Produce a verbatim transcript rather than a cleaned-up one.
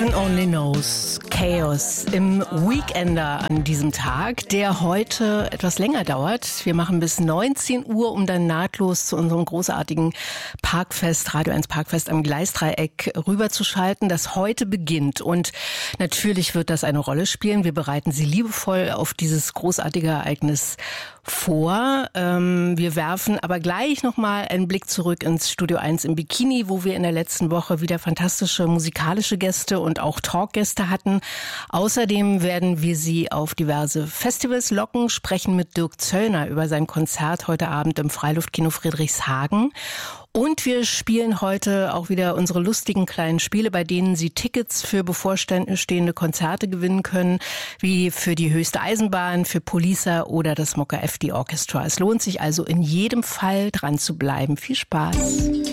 Heaven only knows. Chaos im Weekender an diesem Tag, der heute etwas länger dauert. Wir machen bis neunzehn Uhr, um dann nahtlos zu unserem großartigen Parkfest, Radio eins Parkfest am Gleisdreieck rüberzuschalten, das heute beginnt. Und natürlich wird das eine Rolle spielen. Wir bereiten Sie liebevoll auf dieses großartige Ereignis vor. Ähm, wir werfen aber gleich nochmal einen Blick zurück ins Studio eins im Bikini, wo wir in der letzten Woche wieder fantastische musikalische Gäste und auch Talkgäste hatten. Außerdem werden wir Sie auf diverse Festivals locken, sprechen mit Dirk Zöllner über sein Konzert heute Abend im Freiluftkino Friedrichshagen. Und wir spielen heute auch wieder unsere lustigen kleinen Spiele, bei denen Sie Tickets für bevorstehende Konzerte gewinnen können, wie für die Höchste Eisenbahn, für Polisa oder das Mokka F D Orchestra. Es lohnt sich also in jedem Fall dran zu bleiben. Viel Spaß!